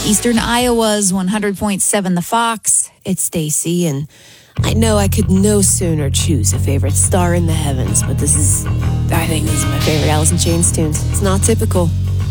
Eastern Iowa's 100.7 The Fox. It's Stacy, and I know I could no sooner choose a favorite star in the heavens, but I think this is my favorite Alice in Chains tune. It's not typical.